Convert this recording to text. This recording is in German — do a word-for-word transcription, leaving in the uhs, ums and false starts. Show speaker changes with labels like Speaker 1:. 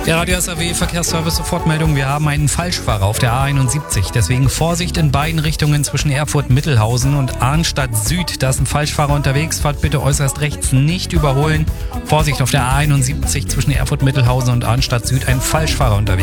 Speaker 1: Der Radio S R W Verkehrsservice Sofortmeldung. Wir haben einen Falschfahrer auf der A einundsiebzig. Deswegen Vorsicht in beiden Richtungen zwischen Erfurt-Mittelhausen und Arnstadt Süd. Da ist ein Falschfahrer unterwegs. Fahrt bitte äußerst rechts, nicht überholen. Vorsicht auf der A einundsiebzig zwischen Erfurt-Mittelhausen und Arnstadt Süd. Ein Falschfahrer unterwegs.